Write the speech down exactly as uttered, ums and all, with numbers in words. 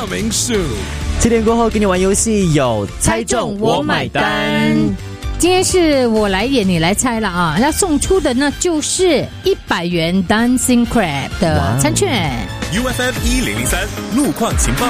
coming soon。 七点过后跟你玩游戏，有猜中我买单。 今天是我来演你来猜了啊！要送出的呢就是一百元 Dancing Crab 的餐券。 U F M 一零零三路况情报。